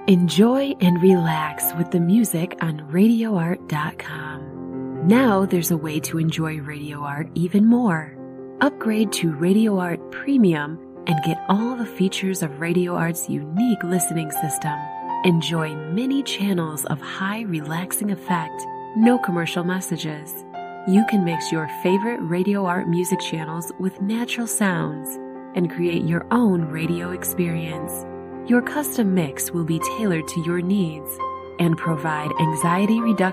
Enjoy and relax with the music on RadioArt.com. Now there's a way to enjoy Radio Art even more. Upgrade to Radio Art Premium and get all the features of Radio Art's unique listening system. Enjoy many channels of high relaxing effect, no commercial messages. You can mix your favorite Radio Art music channels with natural sounds and create your own radio experience. Your custom mix will be tailored to your needs and provide anxiety reduction